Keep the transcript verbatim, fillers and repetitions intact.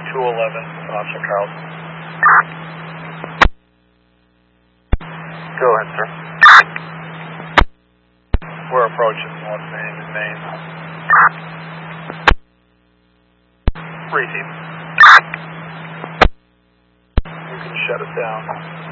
two eleven, Officer Carlson. Go ahead, sir. We're approaching North Main and Main. Receive. You can shut it down.